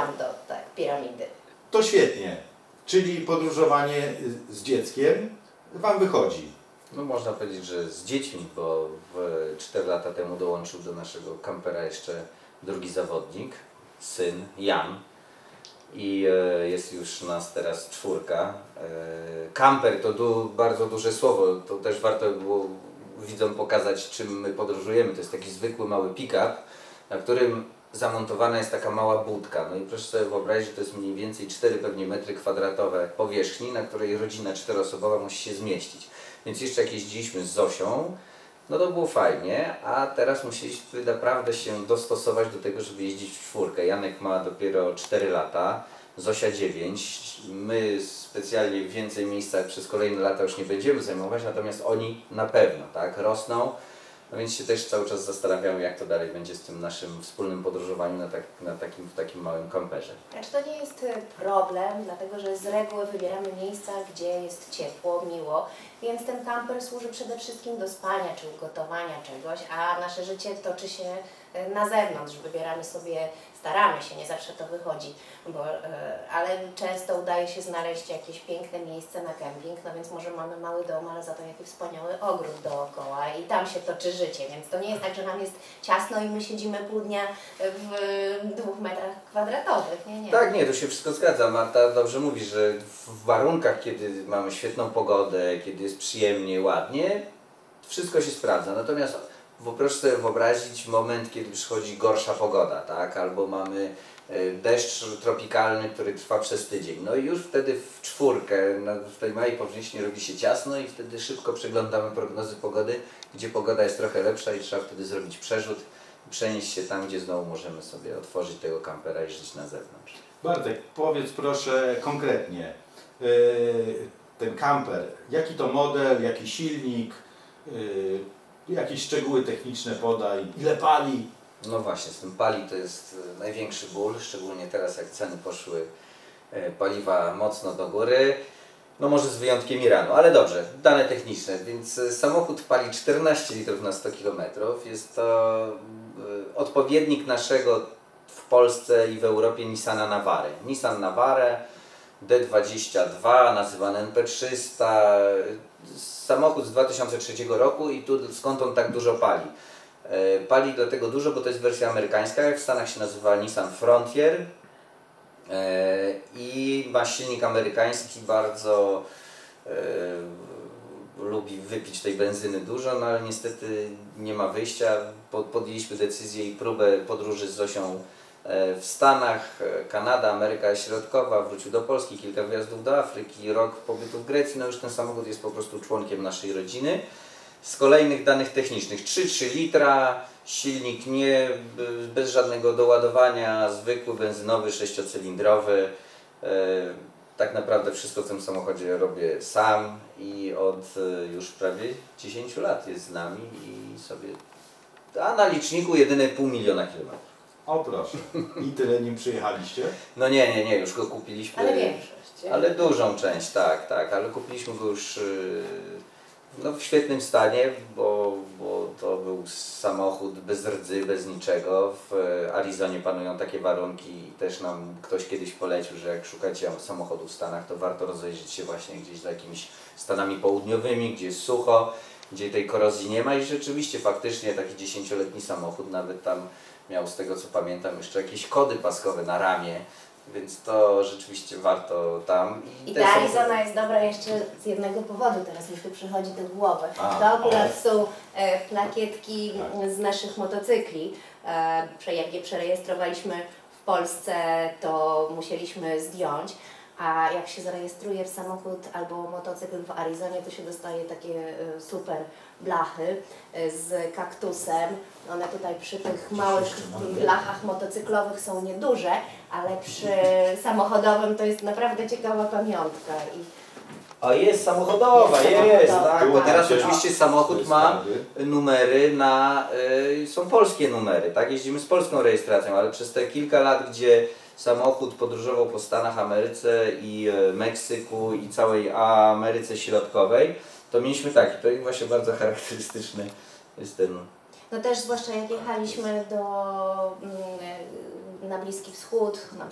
tam do piramidy. To świetnie, czyli podróżowanie z dzieckiem Wam wychodzi. No można powiedzieć, że z dziećmi, bo 4 lata temu dołączył do naszego kampera jeszcze drugi zawodnik, syn Jan. I jest już nas teraz 4. Kamper to bardzo duże słowo, to też warto było widzom pokazać, czym my podróżujemy. To jest taki zwykły mały pick-up, na którym zamontowana jest taka mała budka. No i proszę sobie wyobrazić, że to jest mniej więcej 4 pewnie metry kwadratowe powierzchni, na której rodzina 4-osobowa musi się zmieścić. Więc jeszcze jak jeździliśmy z Zosią, no to było fajnie, a teraz musieliśmy naprawdę się dostosować do tego, żeby jeździć w 4. Janek ma dopiero 4 lata, Zosia 9. My specjalnie więcej miejsca przez kolejne lata już nie będziemy zajmować, natomiast oni na pewno, tak, rosną. No więc się też cały czas zastanawiamy, jak to dalej będzie z tym naszym wspólnym podróżowaniu w takim małym kamperze. Znaczy to nie jest problem, dlatego że z reguły wybieramy miejsca, gdzie jest ciepło, miło, więc ten kamper służy przede wszystkim do spania czy ugotowania czegoś, a nasze życie toczy się na zewnątrz. Wybieramy sobie, staramy się, nie zawsze to wychodzi, ale często udaje się znaleźć jakieś piękne miejsce na kemping, no więc może mamy mały dom, ale za to jaki wspaniały ogród dookoła i tam się toczy życie, więc to nie jest tak, że nam jest ciasno i my siedzimy pół dnia w 2 metrach kwadratowych, nie. Tak, nie, to się wszystko zgadza. Marta dobrze mówi, że w warunkach, kiedy mamy świetną pogodę, kiedy jest przyjemnie, ładnie, wszystko się sprawdza. Natomiast proszę sobie wyobrazić moment, kiedy przychodzi gorsza pogoda, tak? Albo mamy deszcz tropikalny, który trwa przez tydzień. No i już wtedy w 4, w tej małej powierzchni robi się ciasno i wtedy szybko przeglądamy prognozy pogody, gdzie pogoda jest trochę lepsza i trzeba wtedy zrobić przerzut i przenieść się tam, gdzie znowu możemy sobie otworzyć tego kampera i żyć na zewnątrz. Bartek, powiedz proszę konkretnie, ten kamper, jaki to model, jaki silnik, jakieś szczegóły techniczne podaj, ile pali? No właśnie, z tym pali to jest największy ból, szczególnie teraz jak ceny poszły paliwa mocno do góry. No może z wyjątkiem Iranu, ale dobrze, dane techniczne, więc samochód pali 14 litrów na 100 km. Jest to odpowiednik naszego w Polsce i w Europie Nissana Navary. Nissan Navara D22, nazywany NP300, samochód z 2003 roku i tu skąd on tak dużo pali? Pali dlatego dużo, bo to jest wersja amerykańska, w Stanach się nazywa Nissan Frontier i ma silnik amerykański, bardzo lubi wypić tej benzyny dużo, no ale niestety nie ma wyjścia. Podjęliśmy decyzję i próbę podróży z Zosią w Stanach, Kanada, Ameryka Środkowa, wrócił do Polski, kilka wyjazdów do Afryki, rok pobytu w Grecji, no już ten samochód jest po prostu członkiem naszej rodziny. Z kolejnych danych technicznych 3,3 litra, silnik bez żadnego doładowania, zwykły benzynowy, 6-cylindrowy. Tak naprawdę wszystko w tym samochodzie robię sam i od już prawie 10 lat jest z nami i sobie, a na liczniku jedyne 500 000 kilometrów. O proszę, i tyle nim przyjechaliście? No nie, już go kupiliśmy. Ale większość. Ale dużą część, tak, ale kupiliśmy go już no, w świetnym stanie, bo to był samochód bez rdzy, bez niczego. W Arizonie panują takie warunki i też nam ktoś kiedyś polecił, że jak szukacie samochodu w Stanach, to warto rozejrzeć się właśnie gdzieś za jakimiś Stanami południowymi, gdzie jest sucho, gdzie tej korozji nie ma i rzeczywiście faktycznie taki 10-letni samochód nawet tam miał, z tego co pamiętam, jeszcze jakieś kody paskowe na ramię. Więc to rzeczywiście warto tam. I ta Arizona jest dobra jeszcze z jednego powodu, teraz mi tu przychodzi do głowy. To akurat są plakietki z naszych motocykli. Jak je przerejestrowaliśmy w Polsce, to musieliśmy zdjąć. A jak się zarejestruje w samochód albo motocykl w Arizonie, to się dostaje takie super blachy z kaktusem. One tutaj przy tych małych blachach motocyklowych są nieduże, ale przy samochodowym to jest naprawdę ciekawa pamiątka. A jest samochodowa, tak. Bo teraz oczywiście samochód ma numery są polskie numery, tak? Jeździmy z polską rejestracją, ale przez te kilka lat, gdzie samochód podróżował po Stanach, Ameryce i Meksyku i całej Ameryce Środkowej, to mieliśmy taki, to jest właśnie bardzo charakterystyczny jest ten. No też zwłaszcza jak jechaliśmy na Bliski Wschód,